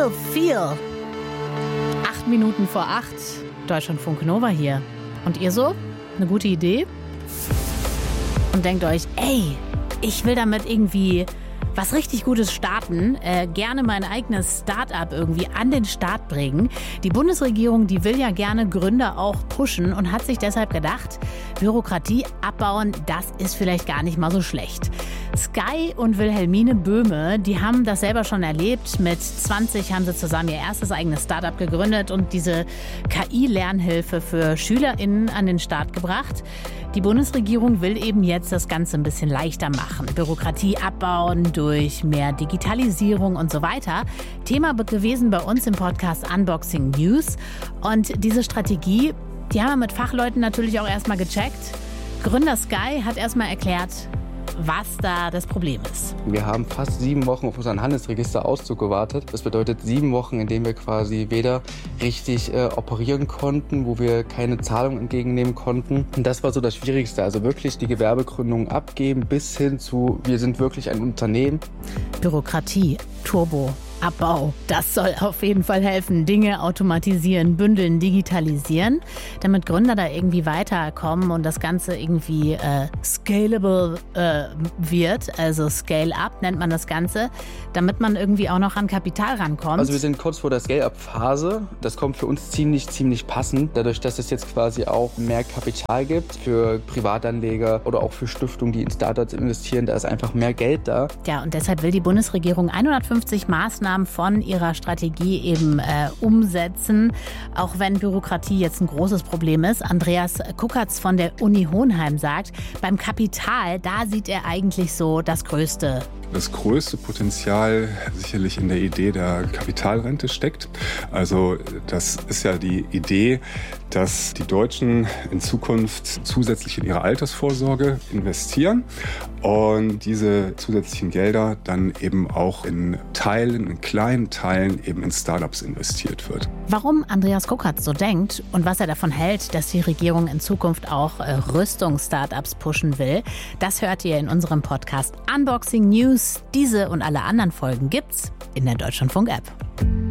Real Feel. 8 Minuten vor 8, Deutschlandfunk Nova hier. Und ihr so? Eine gute Idee? Und denkt euch, ey, ich will damit irgendwie was richtig Gutes starten, gerne mein eigenes Start-up irgendwie an den Start bringen. Die Bundesregierung, die will ja gerne Gründer auch pushen und hat sich deshalb gedacht, Bürokratie abbauen, das ist vielleicht gar nicht mal so schlecht. Sky und Wilhelmine Böhme, die haben das selber schon erlebt. Mit 20 haben sie zusammen ihr erstes eigenes Start-up gegründet und diese KI-Lernhilfe für SchülerInnen an den Start gebracht. Die Bundesregierung will eben jetzt das Ganze ein bisschen leichter machen. Bürokratie abbauen durch mehr Digitalisierung und so weiter. Thema gewesen bei uns im Podcast Unboxing News. Und diese Strategie, die haben wir mit Fachleuten natürlich auch erstmal gecheckt. Gründer Sky hat erstmal erklärt, was da das Problem ist. Wir haben fast 7 Wochen auf unseren Handelsregisterauszug gewartet. Das bedeutet 7 Wochen, in denen wir quasi weder richtig operieren konnten, wo wir keine Zahlung entgegennehmen konnten. Und das war so das Schwierigste. Also wirklich die Gewerbegründung abgeben bis hin zu, wir sind wirklich ein Unternehmen. Bürokratie, Turbo. Abbau. Das soll auf jeden Fall helfen. Dinge automatisieren, bündeln, digitalisieren, damit Gründer da irgendwie weiterkommen und das Ganze irgendwie scalable wird. Also Scale-up nennt man das Ganze, damit man irgendwie auch noch an Kapital rankommt. Also wir sind kurz vor der Scale-up-Phase. Das kommt für uns ziemlich passend. Dadurch, dass es jetzt quasi auch mehr Kapital gibt für Privatanleger oder auch für Stiftungen, die in Startups investieren, da ist einfach mehr Geld da. Ja, und deshalb will die Bundesregierung 150 Maßnahmen von ihrer Strategie eben umsetzen, auch wenn Bürokratie jetzt ein großes Problem ist. Andreas Kuckertz von der Uni Hohenheim sagt, beim Kapital, da sieht er eigentlich so das größte Potenzial sicherlich in der Idee der Kapitalrente steckt. Also das ist ja die Idee, dass die Deutschen in Zukunft zusätzlich in ihre Altersvorsorge investieren und diese zusätzlichen Gelder dann eben auch in kleinen Teilen eben in Startups investiert wird. Warum Andreas Kuckertz so denkt und was er davon hält, dass die Regierung in Zukunft auch Rüstungs-Startups pushen will, das hört ihr in unserem Podcast Unboxing News. Diese und alle anderen Folgen gibt's in der Deutschlandfunk-App.